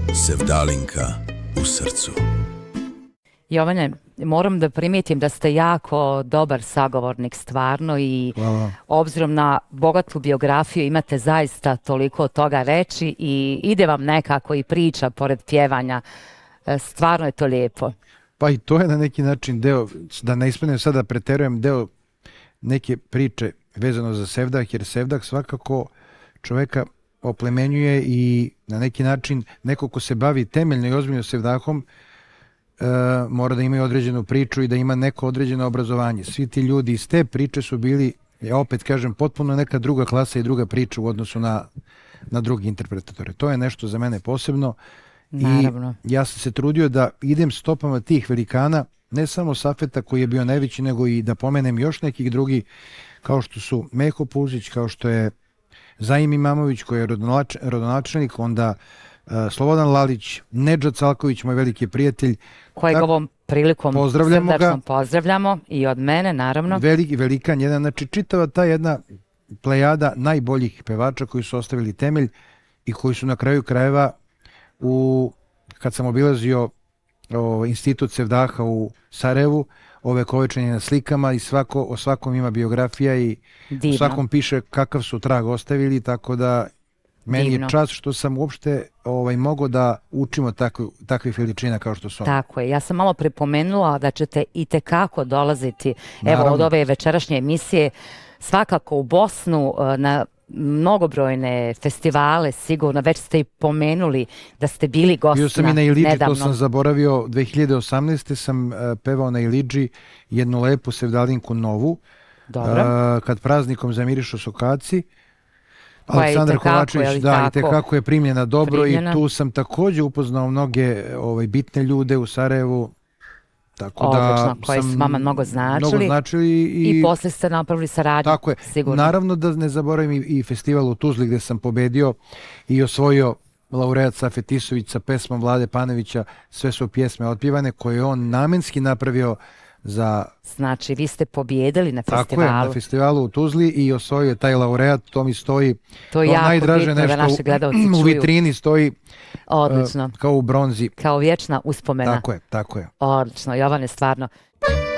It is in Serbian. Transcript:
Sevdalinka u srcu. Jovane, moram da primijetim da ste jako dobar sagovornik stvarno i obzirom na bogatu biografiju imate zaista toliko toga reći i ide vam nekako i priča pored pjevanja. Stvarno je to lijepo. Pa i to je na neki način deo, da ne ispadnem sada preterujem, deo neke priče vezano za sevdah, jer sevdah svakako čoveka oplemenjuje i na neki način neko ko se bavi temeljno i ozbiljno sevdahom mora da ima određenu priču i da ima neko određeno obrazovanje. Svi ti ljudi iz te priče su bili, ja opet kažem, potpuno neka druga klasa i druga priča u odnosu na drugi interpretatore. To je nešto za mene posebno. Naravno. I ja sam se trudio da idem stopama tih velikana, ne samo Safeta koji je bio najveći, nego i da pomenem još nekih drugi, kao što su Meho Puzić, kao što je Zaim Imamović koji je rodonačelnik, onda Slobodan Lalić, Nedžad Salković, moj veliki prijatelj. Kojeg ovom prilikom srdačno pozdravljamo i od mene, naravno. Velikan jedan, znači čitava ta jedna plejada najboljih pevača koji su ostavili temelj i koji su na kraju krajeva kad sam obilazio institut sevdaha u Sarajevu, ovekovečenje na slikama i o svakom ima biografija i u svakom piše kakav su trag ostavili, tako da meni je čast što sam uopšte mogao da učimo takvih veličina kao što su oni. Tako je, ja sam malo prepomenula da ćete itekako dolaziti evo od ove večerašnje emisije svakako u Bosnu na mnogobrojne festivale, sigurno, već ste i pomenuli da ste bili gost nedavno. Bio sam i na Ilidži, to sam zaboravio, 2018. sam pevao na Ilidži jednu lepu sevdalinku novu, kad praznikom zamirišu sokaci. Aleksandar Kovačević, da, i tekako je primljena dobro i tu sam također upoznao mnoge bitne ljude u Sarajevu. Odlično, koji su vama mnogo značili i posle ste napravili saradnju. Tako je. Sigurno. Naravno da ne zaboravim i festival u Tuzli gdje sam pobedio i osvojio laureat Safet Isović sa pesmom Vlade Panovića. Sve su pjesme otpjevane koje je on namenski napravio za... Znači, vi ste pobjedili na festivalu. Tako je, na festivalu u Tuzli i osvojio je taj laureat, to mi stoji to najdraže nešto u vitrini stoji. Odlično. Kao u bronzi. Kao vječna uspomena. Tako je. Odlično, Jovane, stvarno.